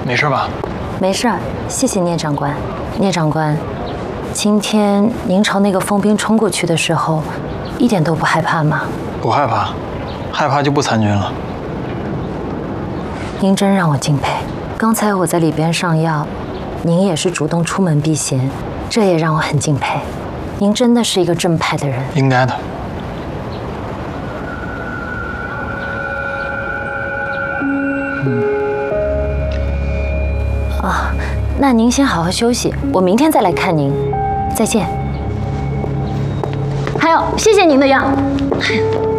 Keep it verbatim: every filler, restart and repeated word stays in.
没事吧？ 没事儿，谢谢聂长官。聂长官，今天您朝那个疯兵冲过去的时候，一点都不害怕吗？ 不害怕，害怕就不参军了。 您真让我敬佩。刚才我在里边上药，您也是主动出门避嫌，这也让我很敬佩。您真的是一个正派的人。 应该的。 啊，那您先好好休息，我明天再来看您。再见。还有，谢谢您的药。